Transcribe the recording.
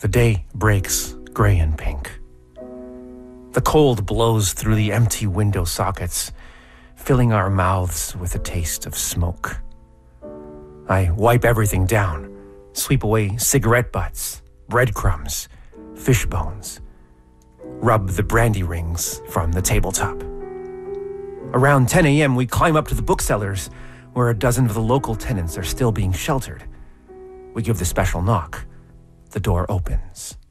The day breaks gray and pink. The cold blows through the empty window sockets, filling our mouths with a taste of smoke. I wipe everything down, sweep away cigarette butts, breadcrumbs, fish bones, rub the brandy rings from the tabletop. Around 10 a.m., we climb up to the booksellers, where a dozen of the local tenants are still being sheltered. We give the special knock. The door opens.